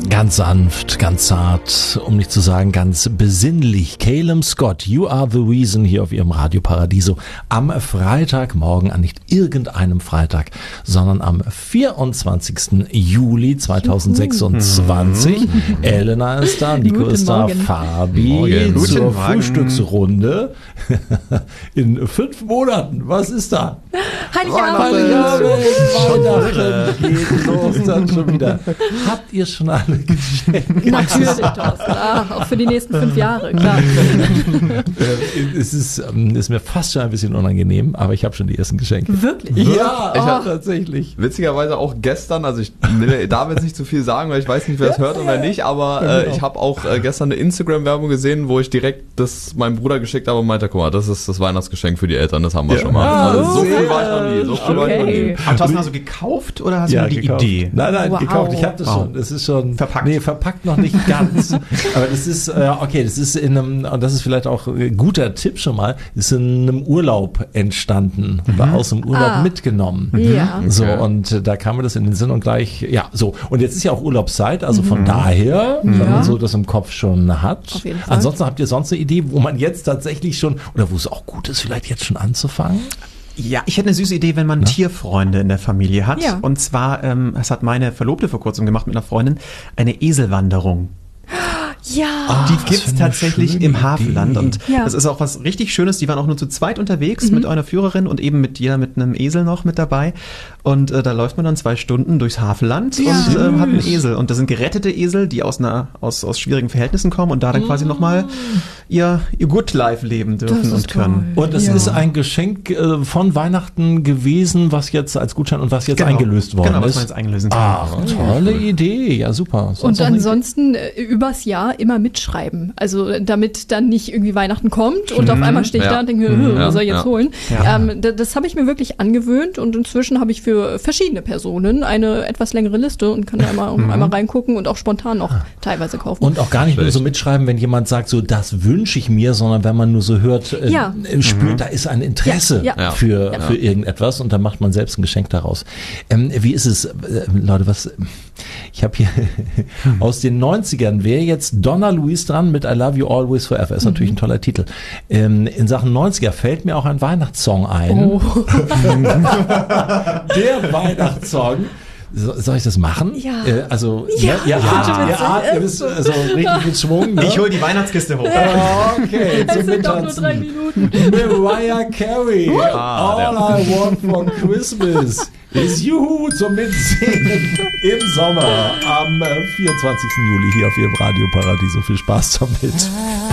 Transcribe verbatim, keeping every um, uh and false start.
Ganz sanft, ganz zart, um nicht zu sagen ganz besinnlich. Calum Scott, You Are the Reason hier auf ihrem Radio Paradiso am Freitagmorgen, an nicht irgendeinem Freitag, sondern am vierundzwanzigsten Juli zweitausendsechsundzwanzig. Mhm. Elena ist da, Nico Guten ist da, Morgen. Fabi Morgen. zur Guten Morgen. Frühstücksrunde. In fünf Monaten, was ist da? Heiligabend! Weihnachten geht los dann schon wieder. Habt ihr schon alle Geschenke? Natürlich, Thorsten. Ach, auch für die nächsten fünf Jahre, klar. Äh, es ist, ähm, ist mir fast schon ein bisschen unangenehm, aber ich habe schon die ersten Geschenke. Wirklich? Ja, Ich oh, hab- tatsächlich. Witzigerweise auch gestern, also ich ne, darf jetzt nicht zu viel sagen, weil ich weiß nicht, wer es hört oder nicht, aber äh, ich habe auch äh, gestern eine Instagram-Werbung gesehen, wo ich direkt das meinem Bruder geschickt habe und meinte, guck mal, das ist das Weihnachtsgeschenk für die Eltern, das haben wir Ja. schon mal. Ah, Also so sehr viel war ich noch nie, so viel war ich noch nie. Okay. Aber Thorsten, hast du gekauft oder hast du Ja, nur die gekauft. Idee? Nein, nein, Wow. gekauft. Ich habe das Wow. schon. Das ist schon Verpackt. Nee, verpackt noch nicht ganz. Aber das ist äh, okay. Das ist in einem, und das ist vielleicht auch ein guter Tipp schon mal. Ist in einem Urlaub entstanden, war aus dem Urlaub Ah. mitgenommen. Ja. So, Okay. und äh, da kam mir das in den Sinn und gleich, ja, so. Und jetzt ist ja auch Urlaubszeit, also von daher, wenn Ja. man so das im Kopf schon hat. Auf jeden Fall. Ansonsten habt ihr sonst eine Idee, wo man jetzt tatsächlich schon, oder wo es auch gut ist, vielleicht jetzt schon anzufangen? Ja, ich hätte eine süße Idee, wenn man Tierfreunde in der Familie hat. Ja. Und zwar, ähm, das hat meine Verlobte vor kurzem gemacht mit einer Freundin, eine Eselwanderung. Ja. Die was gibt's für eine tatsächlich schöne im Hafenland. Idee. Und Ja. das ist auch was richtig Schönes. Die waren auch nur zu zweit unterwegs mit einer Führerin und eben mit jeder mit einem Esel noch mit dabei. Und äh, da läuft man dann zwei Stunden durchs Hafenland Ja. und ähm, hat einen Esel. Und das sind gerettete Esel, die aus einer aus, aus schwierigen Verhältnissen kommen und da dann quasi nochmal ihr, ihr Good Life leben dürfen Das ist und können. toll. Und es Ja. ist ein Geschenk äh, von Weihnachten gewesen, was jetzt als Gutschein und was jetzt Genau. eingelöst worden Genau, was ist. man jetzt eingelösen kann. Ach, tolle Idee. Ja, super. Sonst Und noch eine ansonsten äh, übers Jahr immer mitschreiben. Also äh, damit dann nicht irgendwie Weihnachten kommt und auf einmal stehe ich Ja. da und denke, mir, Ja, was soll ich jetzt ja. holen? Ja. Ähm, da- das habe ich mir wirklich angewöhnt und inzwischen habe ich für verschiedene Personen eine etwas längere Liste und kann da einmal, einmal reingucken und auch spontan noch teilweise kaufen. Und auch gar nicht nur Schlecht. so mitschreiben, wenn jemand sagt, so das wünsche ich mir, sondern wenn man nur so hört, äh, Ja. äh, spürt, da ist ein Interesse Ja, ja. Für, Ja. für irgendetwas und dann macht man selbst ein Geschenk daraus. Ähm, wie ist es, äh, Leute, was, ich habe hier aus den neunzigern, wäre jetzt Donna Louise dran mit I Love You Always Forever, ist natürlich ein toller Titel. Ähm, in Sachen neunziger fällt mir auch ein Weihnachtssong ein. Oh. Der Weihnachtssong. So, soll ich das machen? Ja. Äh, also, Ja, ne, ihr, bitte, atmet, bitte. ihr atmet ist so richtig mit Schwung. Ne? Ich hole die Weihnachtskiste hoch. Okay, Es zum sind doch nur Mittanzen. drei Minuten. Mariah Carey. Ah, der. All I want for Christmas is you zum Mitsingen im Sommer am äh, vierundzwanzigsten Juli hier auf Ihrem Radio Paradiso. Viel Spaß damit.